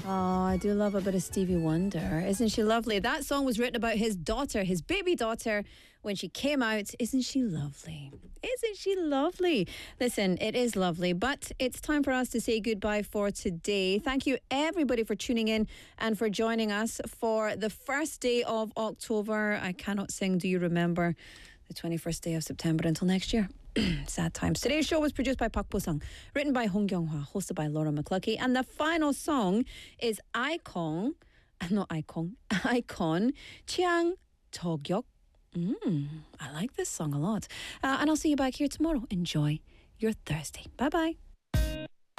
Oh, I do love a bit of Stevie Wonder. Isn't she lovely? That song was written about his daughter, his baby daughter, when she came out. Isn't she lovely? Isn't she lovely? Listen, it is lovely, but it's time for us to say goodbye for today. Thank you, everybody, for tuning in and for joining us for the first day of October. I cannot sing Do You Remember? The 21st day of September. Until next year. Sad times. Today's show was produced by Park Bo-sung, written by Hong Kyung-hwa, hosted by Laura McCluskey, and the final song is Icon, Chiang Togyok. I like this song a lot. And I'll see you back here tomorrow. Enjoy your Thursday. Bye-bye.